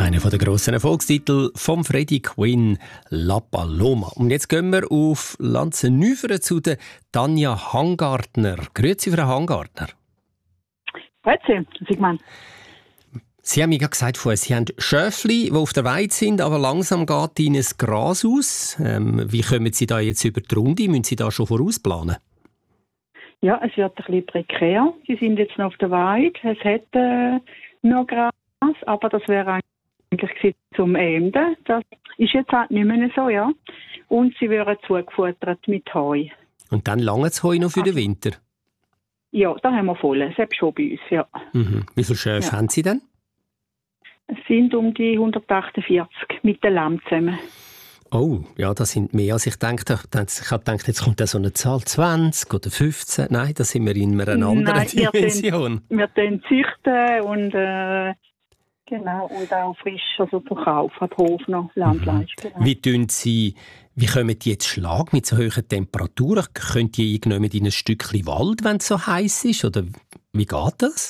Einer der grossen Erfolgstitel vom Freddie Quinn, «La Paloma». Und jetzt gehen wir auf Lanzenüferen zu der Tanja Hangartner. Grüezi, Frau Hangartner. Grüezi, Sigmund. Sie haben mir gerade gesagt, Sie haben Schöfli, die auf der Weide sind, aber langsam geht Ihnen das Gras aus. Wie kommen Sie da jetzt über die Runde? Müssen Sie da schon vorausplanen? Ja, es wird ein bisschen prekär. Sie sind jetzt noch auf der Weide. Es hat noch Gras, aber das wäre eigentlich zum Ende. Das ist jetzt halt nicht mehr so, ja. Und sie werden zugefuttert mit Heu. Und dann lange das Heu noch für den Winter? Ja, da haben wir voll. Selbst schon bei uns, ja. Mhm. Wie viele Schöfe haben Sie denn? Es sind um die 148 mit den Lamm zusammen. Oh, ja, das sind mehr als ich dachte. Ich habe gedacht, jetzt kommt da so eine Zahl 20 oder 15. Nein, da sind wir in einer anderen Dimension. Wir züchten und genau, und auch frisch, also verkaufen, am Hof noch Landfleisch. Genau. Wie kommen die jetzt Schlag mit so hohen Temperaturen? Könnt ihr irgendwann in ein Stückchen Wald, wenn es so heiß ist? Oder wie geht das?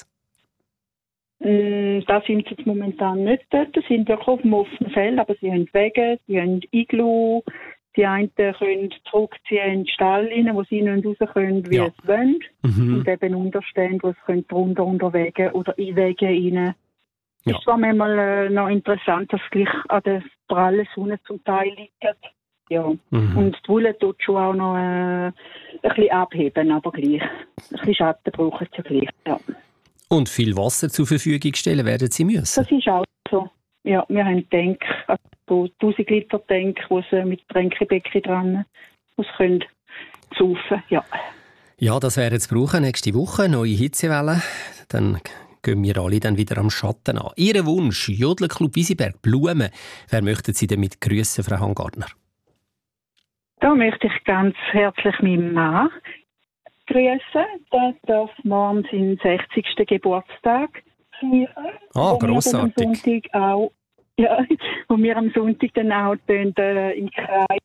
Da sind sie jetzt momentan nicht dort. Sie sind wirklich auf dem offenen Feld, aber sie haben Wege, sie haben Iglu. Die einen können zurückziehen in den Stall rein, wo sie nicht raus können, wie es wollen. Und eben unterstehen, wo sie drunter unterwegs oder in Wege rein. Ja. Es war manchmal noch interessant, dass gleich an der prallen Sonne zum Teil liegt. Ja. Und die Wolle tut schon auch noch ein bisschen abheben, aber gleich. Ein bisschen Schatten brauchen sie gleich, ja. Und viel Wasser zur Verfügung stellen werden sie müssen? Das ist auch so. Ja, wir haben Tank, also 1000 Liter Tank, wo sie mit Tränkebecken dran können saufen, ja. Ja, das werden sie brauchen nächste Woche, neue Hitzewelle. Dann gehen wir alle dann wieder am Schatten an. Ihr Wunsch, Jodlerclub Isiberg, Blumen. Wer möchten Sie damit grüßen, Frau Hangartner? Da möchte ich ganz herzlich meinen Mann grüßen. Der darf morgen seinen 60. Geburtstag feiern. Grossartig. Wo wir am Sonntag dann auch im Kreis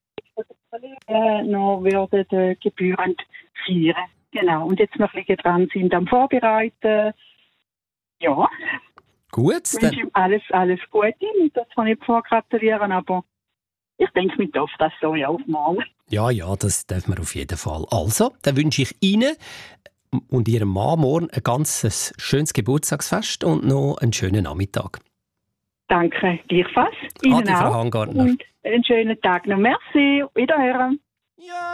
noch werden gebührend feiern. Genau. Und jetzt noch ein bisschen dran sind am Vorbereiten. Ja. Gut. Ich wünsche ihm alles Gute. Das kann ich vorgratulieren, aber ich denke, wir dürfen das so ja auf morgen. Ja, das dürfen wir auf jeden Fall. Also, dann wünsche ich Ihnen und Ihrem Mann morgen ein ganz schönes Geburtstagsfest und noch einen schönen Nachmittag. Danke, gleichfalls. Ihnen Adi, Frau auch. Hangartner. Und einen schönen Tag noch. Merci. Wiederhören. Ja.